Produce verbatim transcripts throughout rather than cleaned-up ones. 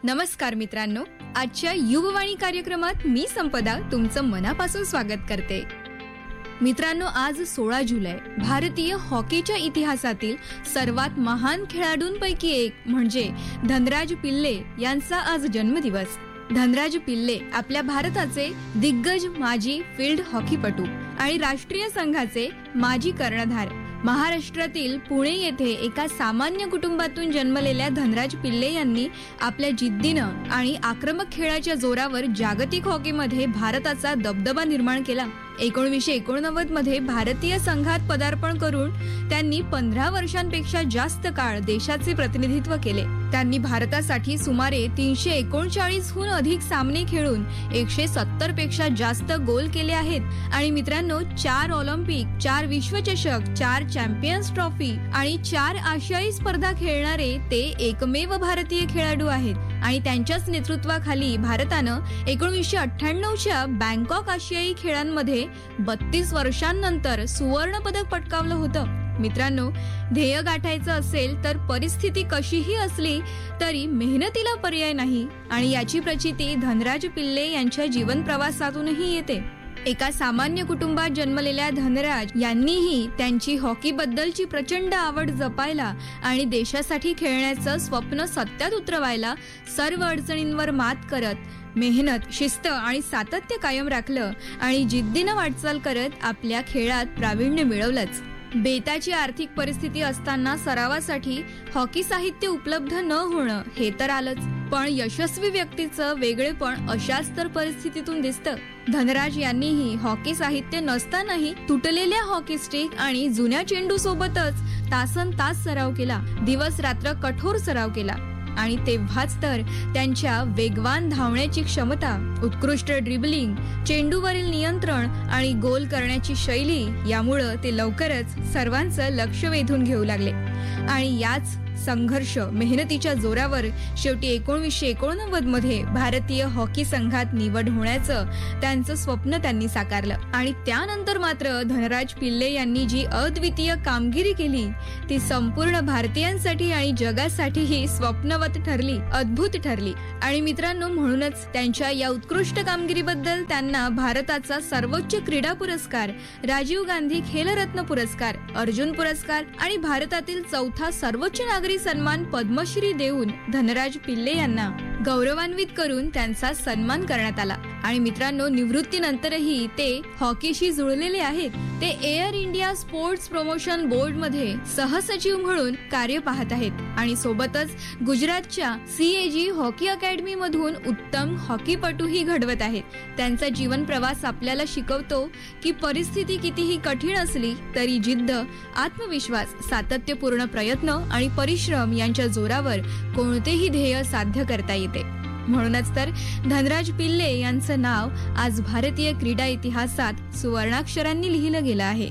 नमस्कार मित्रांनो, आजच्या युववाणी कार्यक्रमात मी संपदा तुमचं मनापासून स्वागत करते. मित्रांनो, आज सोळा जुलै भारतीय हॉकीच्या इतिहासातील सर्वात महान खेळाडूंपैकी एक म्हणजे धनराज पिल्ले यांचा आज जन्मदिवस. धनराज पिल्ले आपल्या भारताचे दिग्गज माजी फील्ड हॉकीपटू आणि राष्ट्रीय संघाचे माजी कर्णधार. महाराष्ट्रातील पुणे येथे एका सामान्य कुटुंबातून जन्मलेल्या धनराज पिल्ले यांनी आपल्या जिद्दीनं आणि आक्रमक खेळाच्या जोरावर जागतिक हॉकीमध्ये भारताचा दबदबा निर्माण केला. एकोणीसशे एकोणनव्वद मध्ये भारतीय संघात पदार्पण करून त्यांनी पंधरा वर्षांपेक्षा जास्त काळ देशाचे प्रतिनिधित्व केले. त्यांनी भारतासाठी सुमारे तीनशे एकोणचाळीसहून अधिक सामने खेळून एकशे सत्तर पेक्षा जास्त गोल केले आहेत. आणि मित्रांनो, चार ऑलिम्पिक, चार विश्वचषक, चार चॅम्पियन्स ट्रॉफी आणि चार आशियाई स्पर्धा खेळणारे ते एकमेव भारतीय खेळाडू आहेत. आणि त्यांच्याच नेतृत्वाखाली भारतानं एकोणीसशे अठ्ठ्याण्णवच्या बँकॉक आशियाई खेळांमध्ये बत्तीस वर्षांनंतर सुवर्ण पदक पटकावलं होतं. मित्रांनो, ध्येय गाठायचं असेल तर परिस्थिती कशीही असली तरी मेहनतीला पर्याय नाही. आणि याची प्रचिती धनराज पिल्ले यांच्या जीवन प्रवासातूनही येते. एका सामान्य कुटुंबात जन्मलेल्या धनराज यांनीही त्यांची हॉकीबद्दलची प्रचंड आवड जपायला आणि देशासाठी खेळण्याचं स्वप्न सत्यात उतरवायला सर्व अडचणींवर मात करत मेहनत, शिस्त आणि सातत्य कायम राखलं आणि जिद्दीनं वाटचाल करत आपल्या खेळात प्रावीण्य मिळवलंच. बेताची आर्थिक परिस्थिती असताना सरावासाठी हॉकी साहित्य उपलब्ध न होणं हे तर आलंच, पण यशस्वी व्यक्तीचं वेगळेपण अशाच तर परिस्थितीतून दिसतं. धनराज यांनीही हॉकी साहित्य नसतानाही तुटलेल्या हॉकी स्टिक आणि जुन्या चेंडू सोबतच तासन तास सराव केला, दिवस रात्र कठोर सराव केला. आणि तेव्हाच तर त्यांच्या वेगवान धावण्याची क्षमता, उत्कृष्ट ड्रिबलिंग, चेंडूवरील नियंत्रण आणि गोल करण्याची शैली यामुळं ते लवकरच सर्वांचं लक्ष वेधून घेऊ लागले. आणि याच संघर्ष मेहनतीच्या जोरावर शेवटी एकोणीसशे एकोणनव्वद मध्ये भारतीय हॉकी संघात निवड होण्याचं त्यांचं स्वप्न त्यांनी साकारलं. आणि त्यानंतर मात्र धनराज पिल्ले यांनी जी अद्वितीय कामगिरी केली ती संपूर्ण भारतीयांसाठी आणि जगासाठीही स्वप्नवत ठरली, अद्भुत ठरली. आणि मित्रांनो, म्हणूनच त्यांच्या या उत्कृष्ट कामगिरीबद्दल त्यांना भारताचा सर्वोच्च क्रीडा पुरस्कार, राजीव गांधी खेलरत्न पुरस्कार, अर्जुन पुरस्कार आणि भारतातील चौथा सर्वोच्च नागरी सन्मान पद्मश्री देऊन धनराज पिल्ले यांना गौरवान्वित करून त्यांचा सन्मान करण्यात आला. आणि मित्रांनो, निवृत्तीनंतरही ते हॉकीशी जुळलेले आहेत. ते air India sports promotion board मध्ये सहसचिव म्हणून कार्य पाहत आहेत आणि सोबतच गुजरातच्या सीएजी हॉकी अकॅडमी मधून उत्तम हॉकीपटूही घडवत आहेत. त्यांचा जीवन प्रवास आपल्याला शिकवतो की परिस्थिती कितीही कठीण असली तरी जिद्द, आत्मविश्वास, सातत्यपूर्ण प्रयत्न आणि परिश्रम यांच्या जोरावर कोणतेही ध्येय साध्य करता येते. म्हणूनच तर धनराज पिल्ले यांचं नाव आज भारतीय क्रीडा इतिहासात सुवर्णाक्षरांनी लिहिलं गेलं आहे.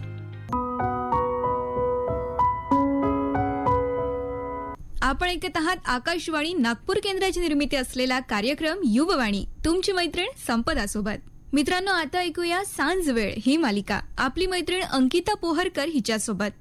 आपण ऐकत आहात आकाशवाणी नागपूर केंद्राची निर्मिती असलेला कार्यक्रम युववाणी, तुमची मैत्रीण संपदा सोबत. मित्रांनो, आता ऐकूया सांज वेळ ही मालिका आपली मैत्रीण अंकिता पोहरकर हिच्यासोबत.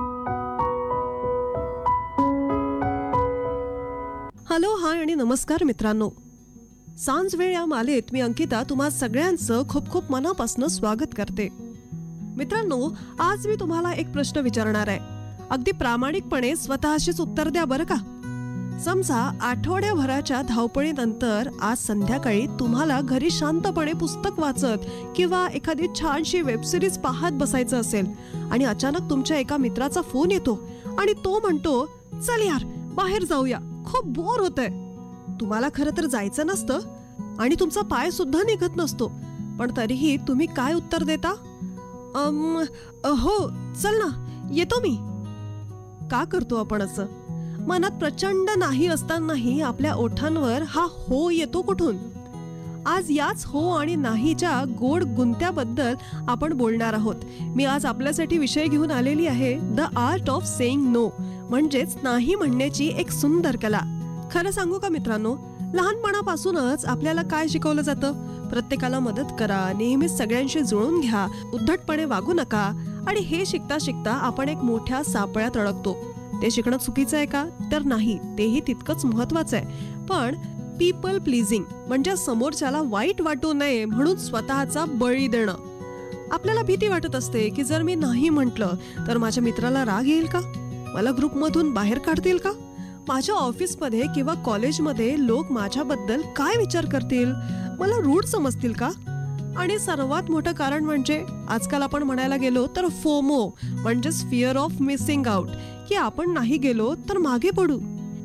हॅलो, हाय आणि नमस्कार मित्रांनो. सांज वेळ या मालेत मी अंकिता तुम्हा सगळ्यांचं खूप खूप मनापासून स्वागत करते. मित्रांनो, आज मी तुम्हाला एक प्रश्न विचारणार आहे. अगदी प्रामाणिकपणे स्वतःशीच उत्तर द्या बरं का. समजा आठवड्याभराच्या धावपळीनंतर आज संध्याकाळी तुम्हाला घरी शांतपणे पुस्तक वाचत किंवा एखादी छानशी वेबसिरीज पाहत बसायचं असेल आणि अचानक तुमच्या एका मित्राचा फोन येतो आणि तो म्हणतो, चल यार बाहेर जाऊया, खूप बोर होतंय. तुम्हाला खरं तर जायचं नसतं आणि तुमचा पाय सुद्धा निघत नसतो, पण तरीही तुम्ही काय उत्तर देता? अम हो चल ना, येतो मी. का करतो आपण असं? मनात प्रचंड नाही असतानाही आपल्या ओठांवर हा हो येतो कुठून? आज याच हो आणि नाहीच्या गोड गुंत्याबद्दल आपण बोलणार आहोत. मी आज आपल्यासाठी विषय घेऊन आलेली आहे the art of saying no, म्हणजेच नाही म्हणण्याची एक सुंदर कला. खरं सांगू का मित्रांनो, लहानपणापासूनच आपल्याला काय शिकवलं जातं? प्रत्येकाला मदत करा, नेहमीच सगळ्यांशी जुळून घ्या, उद्धटपणे वागू नका. आणि हे शिकता शिकता आपण एक मोठ्या सापळ्यात अडकतो. ते शिकणं चुकीचं आहे का? तर नाही, तेही तितकंच महत्वाचं आहे. पण पीपल प्लीजिंग म्हणजे समोरच्याला वाईट वाटू नये म्हणून स्वतःचा बळी देणं. आपल्याला भीती वाटत असते की जर मी नाही म्हटलं तर माझ्या मित्राला राग येईल का, मला ग्रुपमधून बाहेर काढतील का, माझ्या ऑफिसमध्ये किंवा कॉलेजमध्ये लोक माझ्याबद्दल काय विचार करतील, मला रूढ समजतील का. आणि सर्वात मोठं कारण म्हणजे आजकाल आपण म्हणायला गेलो तर फोमो म्हणजेच फिअर ऑफ मिसिंग आउट, की आपण नाही गेलो तर मागे पडू.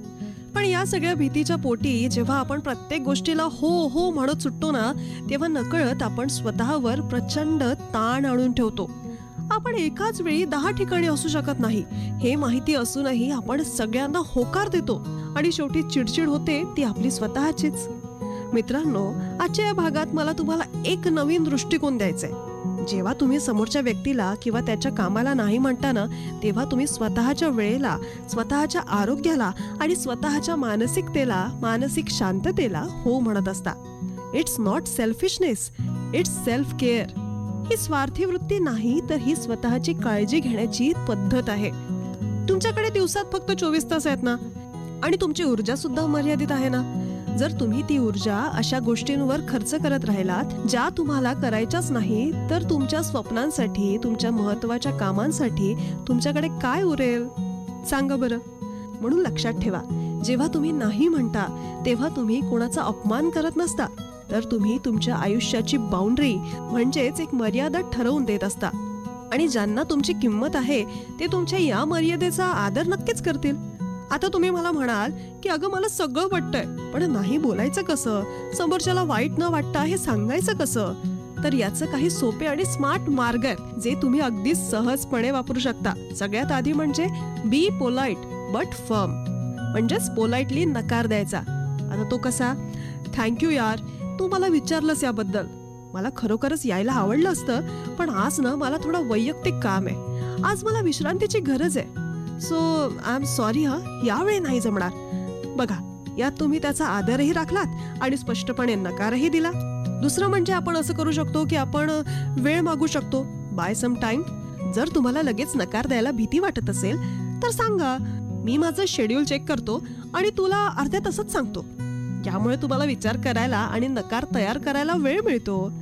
पण या सगळ्या भीतीच्या पोटी जेव्हा आपण प्रत्येक गोष्टीला हो हो म्हणत सुटतो ना, तेव्हा नकळत आपण स्वतःवर प्रचंड ताण आणून ठेवतो. आपण एकाच वेळी दहा ठिकाणी असू शकत नाही हे माहिती असूनही आपण सगळ्यांना होकार देतो आणि शेवटी चिडचिड होते ती आपली स्वतःचीच. मित्रांनो, आजच्या या भागात मला तुम्हाला एक नवीन दृष्टिकोन द्यायचा आहे. जेव्हा तुम्ही समोरच्या व्यक्तीला किंवा त्याच्या कामाला नाही म्हणता ना, तेव्हा तुम्ही स्वतःच्या वेळेला, स्वतःच्या आरोग्याला आणि स्वतःच्या मानसिकतेला, मानसिक शांततेला हो म्हणत असता. It's not selfishness, it's self care. ही स्वार्थी वृत्ती नाही, तर ही स्वतःची काळजी घेण्याची पद्धत आहे. तुमच्याकडे दिवसात फक्त चोवीस तास आहेत ना, आणि तुमची ऊर्जा सुद्धा मर्यादित आहे ना. जर तुम्ही ती ऊर्जा अशा गोष्टींवर खर्च करत राहिलात ज्या तुम्हाला करायच्याच नाही, तर तुमच्या स्वप्नांसाठी, तुमच्या महत्वाच्या कामांसाठी तुमच्याकडे काय उरेल सांगा बरं. म्हणून लक्षात ठेवा, जेव्हा तुम्ही नाही म्हणता तेव्हा तुम्ही कोणाचा अपमान करत नसता, तर तुम्ही तुमच्या आयुष्याची बाउंड्री म्हणजेच एक मर्यादा ठरवून देत असता. आणि ज्यांना तुमची किंमत आहे ते तुमच्या या मर्यादेचा आदर नक्कीच करतील. आता तुम्ही मला म्हणाल की अगं मला सगळं वाटतंय, पण नाही बोलायचं कसं, समोरच्याला वाईट न वाटता हे सांगायचं कसं. तर याचं काही सोपे आणि स्मार्ट मार्ग आहेत जे तुम्ही अगदी सहजपणे वापरू शकता. सगळ्यात आधी म्हणजे बी पोलाइट बट फर्म, म्हणजेच पोलाइटली नकार द्यायचा. आता तो कसा, थँक्यू यार, तू मला विचारलंस याबद्दल, मला खरोखरच यायला आवडलं असतं, पण आज ना मला थोडं वैयक्तिक काम आहे, आज मला विश्रांतीची गरज आहे, सो आय एम सॉरी हा, यावेळी नाही जमणार. बघा, यात तुम्ही त्याचा आदरही राखलात आणि स्पष्टपणे नकारही दिला. दुसरं म्हणजे आपण असं करू शकतो की आपण वेळ मागू शकतो, बाय सम टाइम. जर तुम्हाला लगेच नकार द्यायला भीती वाटत असेल तर सांगा, मी माझं शेड्यूल चेक करतो आणि तुला अर्ध्या तासात सांगतो. यामुळे तुम्हाला विचार करायला आणि नकार तयार करायला वेळ मिळतो.